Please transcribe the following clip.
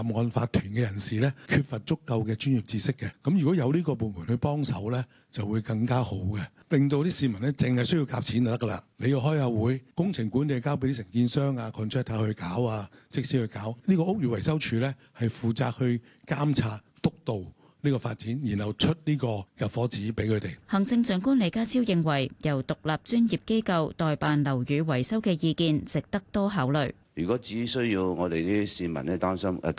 案法團嘅人士咧，缺乏足夠嘅專業知識嘅。咁如果有呢個部門去幫手咧，就會更加好嘅，令到啲市民咧淨係需要夾錢就得㗎啦。你要開下會，工程管理交俾啲承建商啊、contractor 去搞啊、則師去搞。呢個屋宇維修處咧係負責去監察督導呢個發展，然後出呢個入伙紙俾佢哋。 行政長官李家超認為，由獨立專業機構代辦樓宇維修嘅意見值得多考慮。 如果只需要我哋啲市民咧擔心